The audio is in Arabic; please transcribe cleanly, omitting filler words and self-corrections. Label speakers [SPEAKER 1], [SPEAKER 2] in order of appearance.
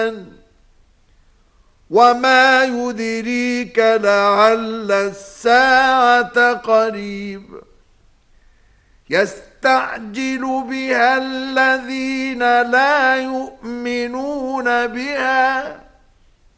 [SPEAKER 1] وما يدريك لعل الساعة قريب يستعجل بها الذين لا يؤمنون بها